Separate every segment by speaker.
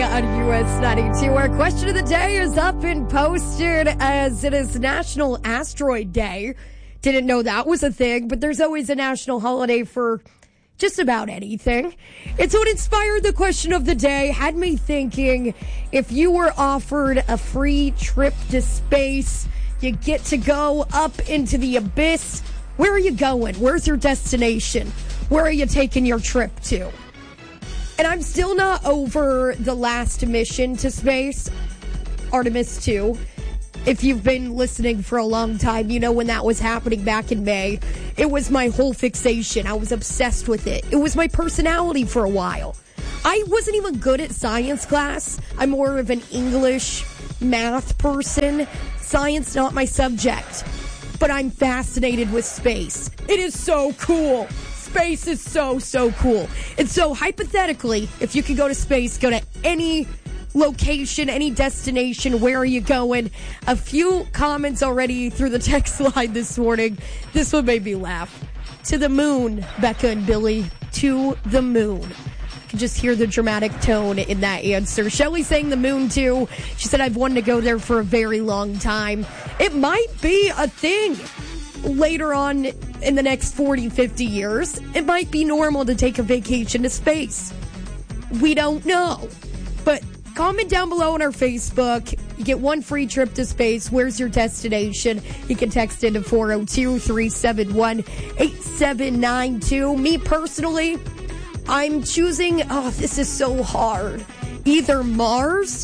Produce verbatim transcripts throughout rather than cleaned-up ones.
Speaker 1: morning on U S ninety-two. Our question of the day is up and posted as it is National Asteroid Day. Didn't know that was a thing, but there's always a national holiday for just about anything. It's what inspired the question of the day. Had me thinking, if you were offered a free trip to space, you get to go up into the abyss. Where are you going? Where's your destination? Where are you taking your trip to? And I'm still not over the last mission to space, Artemis two. If you've been listening for a long time, you know when that was happening back in May. It was my whole fixation. I was obsessed with it. It was my personality for a while. I wasn't even good at science class. I'm more of an English math person. Science, not my subject. But I'm fascinated with space. It is so cool. Space is so, so cool. And so, hypothetically, if you could go to space, go to any location, any destination, where are you going? A few comments already through the text line this morning. This one made me laugh. To the moon, Becca and Billy. To the moon. You can just hear the dramatic tone in that answer. Shelly saying the moon too. She said, I've wanted to go there for a very long time. It might be a thing later on in the next forty, fifty years. It might be normal to take a vacation to space. We don't know. But comment down below on our Facebook. You get one free trip to space. Where's your destination? You can text into four oh two, three seven one, eight seven nine two. Me personally, I'm choosing, oh, this is so hard. Either Mars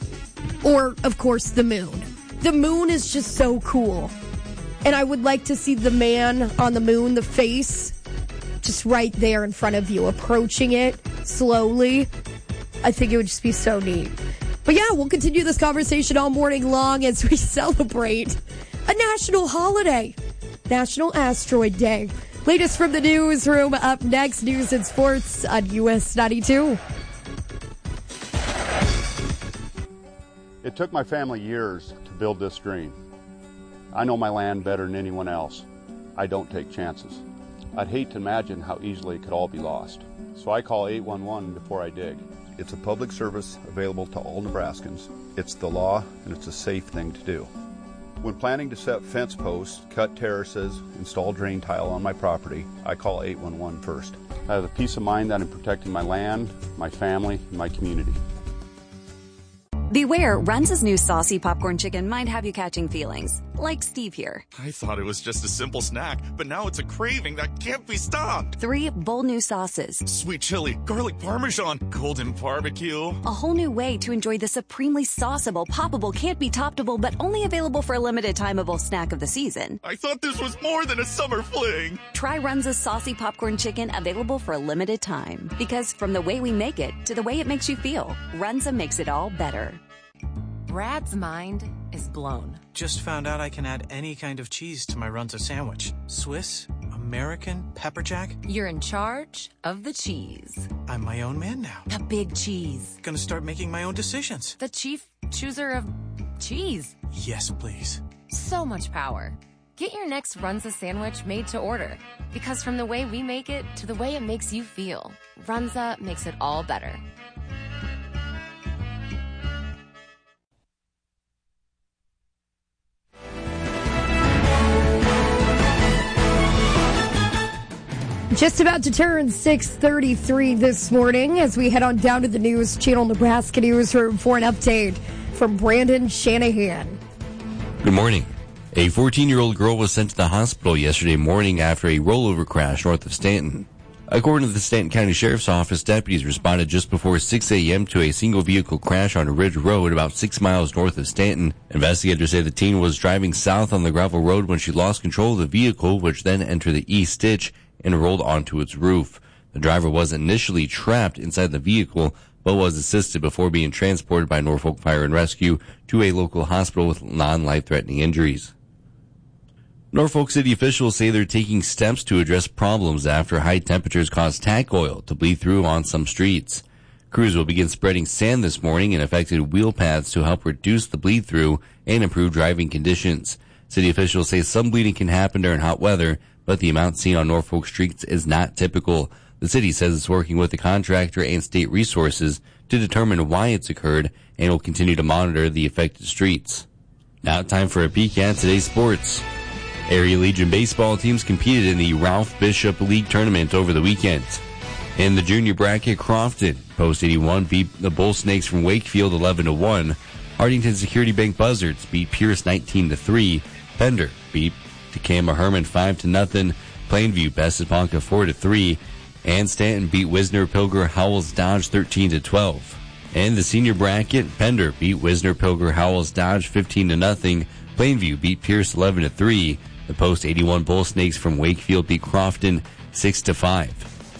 Speaker 1: or, of course, the moon. The moon is just so cool. And I would like to see the man on the moon, the face, just right there in front of you, approaching it slowly. I think it would just be so neat. But yeah, we'll continue this conversation all morning long as we celebrate a national holiday, National Asteroid Day. Latest from the newsroom up next, news and sports on U S ninety-two.
Speaker 2: It took my family years to build this dream. I know my land better than anyone else. I don't take chances. I'd hate to imagine how easily it could all be lost. So I call eight one one before I dig. It's a public service available to all Nebraskans. It's the law, and it's a safe thing to do. When planning to set fence posts, cut terraces, install drain tile on my property, I call eight one one first. I have the peace of mind that I'm protecting my land, my family, and my community.
Speaker 3: Beware, Runza's new saucy popcorn chicken might have you catching feelings. Like Steve here.
Speaker 4: I thought it was just a simple snack, but now it's a craving that can't be stopped.
Speaker 3: Three bold new sauces.
Speaker 4: Sweet chili, garlic parmesan, golden barbecue.
Speaker 3: A whole new way to enjoy the supremely sauceable, poppable, can't be toppable, but only available for a limited timeable snack of the season.
Speaker 4: I thought this was more than a summer fling.
Speaker 3: Try Runza's saucy popcorn chicken, available for a limited time. Because from the way we make it to the way it makes you feel, Runza makes it all better.
Speaker 5: Brad's mind is blown.
Speaker 6: Just found out I can add any kind of cheese to my Runza sandwich. Swiss, American, pepper jack.
Speaker 5: You're in charge of the cheese.
Speaker 6: I'm my own man now.
Speaker 5: The big cheese.
Speaker 6: Gonna start making my own decisions.
Speaker 5: The chief chooser of cheese.
Speaker 6: Yes, please.
Speaker 5: So much power. Get your next Runza sandwich made to order. Because from the way we make it to the way it makes you feel, Runza makes it all better.
Speaker 1: Just about to turn six thirty-three this morning as we head on down to the News Channel Nebraska newsroom for an update from Brandon Shanahan.
Speaker 7: Good morning. A fourteen-year-old girl was sent to the hospital yesterday morning after a rollover crash north of Stanton. According to the Stanton County Sheriff's Office, deputies responded just before six a.m. to a single-vehicle crash on a ridge road about six miles north of Stanton. Investigators say the teen was driving south on the gravel road when she lost control of the vehicle, which then entered the east ditch and rolled onto its roof. The driver was initially trapped inside the vehicle, but was assisted before being transported by Norfolk Fire and Rescue to a local hospital with non-life-threatening injuries. Norfolk City officials say they're taking steps to address problems after high temperatures caused tack oil to bleed through on some streets. Crews will begin spreading sand this morning in affected wheel paths to help reduce the bleed-through and improve driving conditions. City officials say some bleeding can happen during hot weather, but the amount seen on Norfolk streets is not typical. The city says it's working with the contractor and state resources to determine why it's occurred and will continue to monitor the affected streets. Now time for a peek at today's sports. Area Legion baseball teams competed in the Ralph Bishop League tournament over the weekend. In the junior bracket, Crofton, Post eighty-one, beat the Bull Snakes from Wakefield eleven to one. Hartington Security Bank Buzzards beat Pierce nineteen to three. Pender beat Tacoma Herman five to nothing. Plainview bested Ponca four to three. And Stanton beat Wisner Pilger Howells Dodge thirteen to twelve. In the senior bracket, Pender beat Wisner Pilger Howells Dodge fifteen to nothing. Plainview beat Pierce eleven to three. The Post eighty-one Bull Snakes from Wakefield beat Crofton six to five.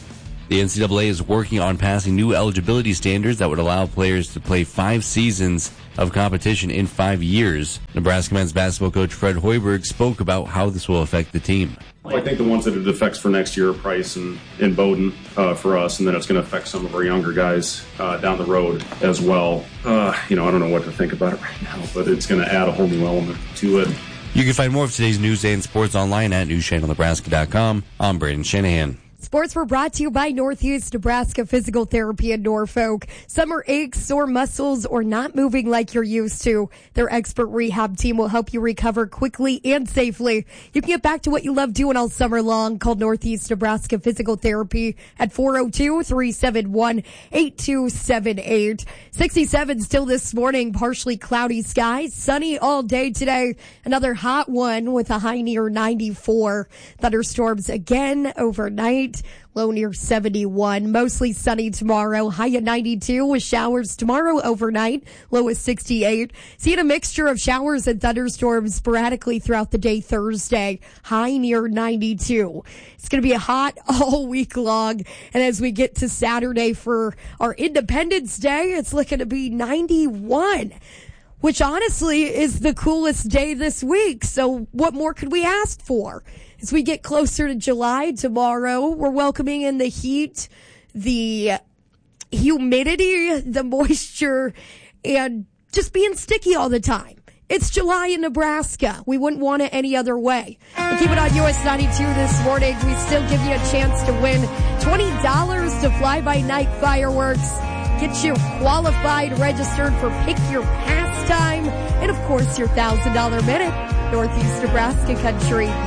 Speaker 7: The N C double A is working on passing new eligibility standards that would allow players to play five seasons of competition in five years. Nebraska men's basketball coach Fred Hoiberg spoke about how this will affect the team.
Speaker 8: I think the ones that it affects for next year are Price and, and Bowdoin uh, for us, and then it's going to affect some of our younger guys uh, down the road as well. Uh, you know, I don't know what to think about it right now, but it's going to add a whole new element to it.
Speaker 7: You can find more of today's news and sports online at news channel nebraska dot com. I'm Braden Shanahan.
Speaker 1: Sports were brought to you by Northeast Nebraska Physical Therapy in Norfolk. Summer aches, sore muscles, or not moving like you're used to. Their expert rehab team will help you recover quickly and safely. You can get back to what you love doing all summer long. Call Northeast Nebraska Physical Therapy at four oh two, three seven one, eight two seven eight. sixty-seven still this morning, partially cloudy skies, sunny all day today. Another hot one with a high near ninety-four. Thunderstorms again overnight. Low near seventy-one. Mostly sunny tomorrow. High at ninety-two with showers tomorrow overnight. Low at sixty-eight. Seeing a mixture of showers and thunderstorms sporadically throughout the day Thursday. High near ninety-two. It's going to be hot all week long. And as we get to Saturday for our Independence Day, it's looking to be ninety-one. Which honestly is the coolest day this week. So what more could we ask for? As we get closer to July tomorrow, we're welcoming in the heat, the humidity, the moisture, and just being sticky all the time. It's July in Nebraska. We wouldn't want it any other way. We'll keep it on U S ninety-two this morning. We still give you a chance to win twenty dollars to fly-by-night fireworks. Get you qualified, registered for Pick Your Pastime, and of course your one thousand dollars minute, Northeast Nebraska Country.